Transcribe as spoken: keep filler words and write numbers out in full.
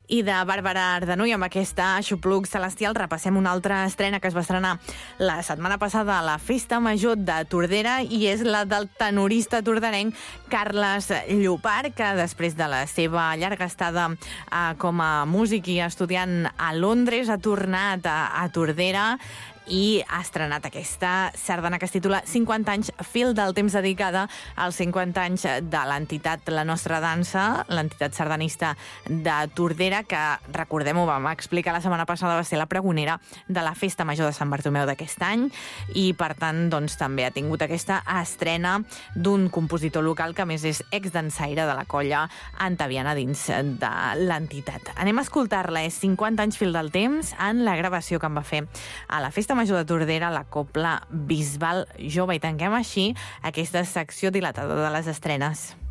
I de Bàrbara Ardenú, i amb aquesta Aixopluc Celestial repassem una altra estrena que es va estrenar la setmana passada a la Festa Major de Tordera, i és la del tenorista torderenc Carles Llopart, que després de la seva llarga estada eh, com a músic i estudiant a Londres ha tornat a, a Tordera i ha estrenat aquesta sardana que es titula cinquanta anys fil del temps, dedicada als cinquanta anys de l'entitat La Nostra Dansa, l'entitat sardanista de Tordera, que, recordem-ho, vam explicar la setmana passada, va ser la pregonera de la Festa Major de Sant Bartomeu d'aquest any, i per tant doncs, també ha tingut aquesta estrena d'un compositor local que a més és exdansaire de la colla antaviana dins de l'entitat. Anem a escoltar-la, és cinquanta anys fil del temps, en la gravació que en va fer a la Festa Major de Tordera, la Cobla Bisbal Jove, i tanquem així aquesta secció dilatada de les estrenes.